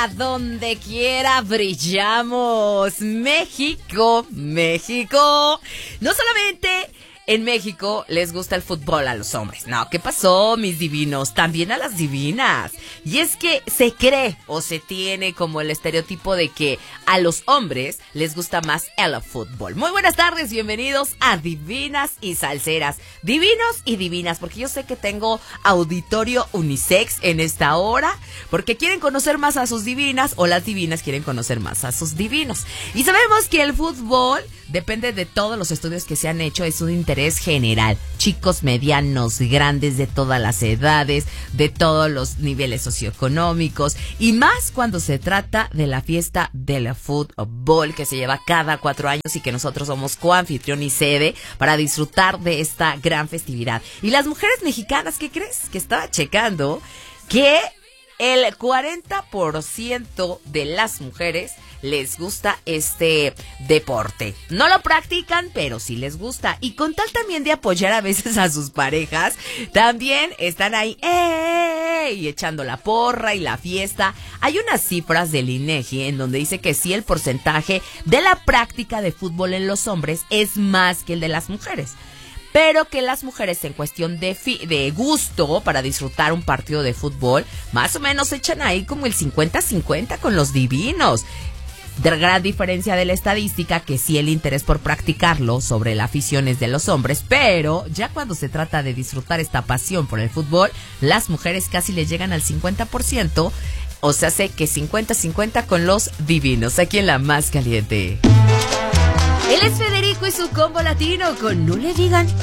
a donde quiera brillamos. México, México. No solamente en México les gusta el fútbol a los hombres. No, ¿qué pasó, mis divinos? También a las divinas. Y es que se cree o se tiene como el estereotipo de que a los hombres les gusta más el fútbol. Muy buenas tardes, bienvenidos a Divinas y Salseras. Divinos y divinas, porque yo sé que tengo auditorio unisex en esta hora, porque quieren conocer más a sus divinas o las divinas quieren conocer más a sus divinos. Y sabemos que el fútbol, depende de todos los estudios que se han hecho, es un interés general. Chicos, medianos, grandes, de todas las edades, de todos los niveles socioeconómicos, y más cuando se trata de la fiesta del fútbol que se lleva cada 4 años y que nosotros somos coanfitrión y sede para disfrutar de esta gran festividad. Y las mujeres mexicanas, ¿qué crees? Que estaba checando que el 40% de las mujeres les gusta este deporte. No lo practican, pero sí les gusta. Y con tal también de apoyar a veces a sus parejas, también están ahí y echando la porra y la fiesta. Hay unas cifras del INEGI en donde dice que sí, el porcentaje de la práctica de fútbol en los hombres es más que el de las mujeres. Pero que las mujeres, en cuestión de gusto para disfrutar un partido de fútbol, más o menos echan ahí como el 50-50 con los divinos. De gran diferencia de la estadística, que sí el interés por practicarlo sobre la afición es de los hombres, pero ya cuando se trata de disfrutar esta pasión por el fútbol, las mujeres casi le llegan al 50%, o sea, sé que 50-50 con los divinos, aquí en la más caliente. Él es Federico y su combo latino con No le digan